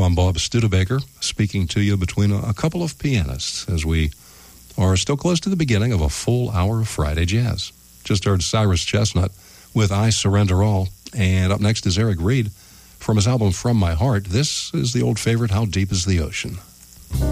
I'm Bob Studebaker, speaking to you between a couple of pianists as we are still close to the beginning of a full hour of Friday jazz. Just heard Cyrus Chestnut with I Surrender All, and up next is Eric Reed from his album From My Heart. This is the old favorite, How Deep is the Ocean?